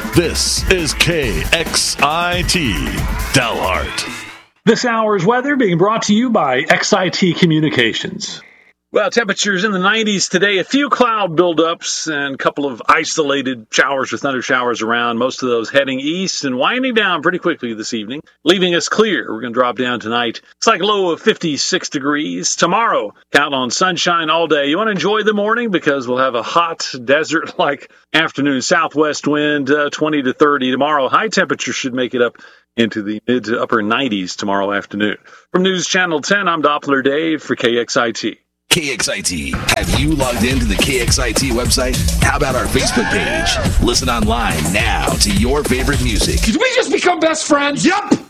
This is KXIT Dalhart. This hour's weather being brought to you by XIT Communications. Well, temperatures in the 90s today, a few cloud buildups and a couple of isolated showers or thunder showers around, most of those heading east and winding down pretty quickly this evening, leaving us clear. We're going to drop down tonight. It's like a low of 56 degrees. Tomorrow, count on sunshine all day. You want to enjoy the morning because we'll have a hot desert-like afternoon, southwest wind, 20 to 30. Tomorrow, high temperature should make it up into the mid to upper 90s tomorrow afternoon. From News Channel 10, I'm Doppler Dave for KXIT. KXIT. Have you logged into the KXIT website? How about our Facebook page? Listen online now to your favorite music. Did we just become best friends? Yup!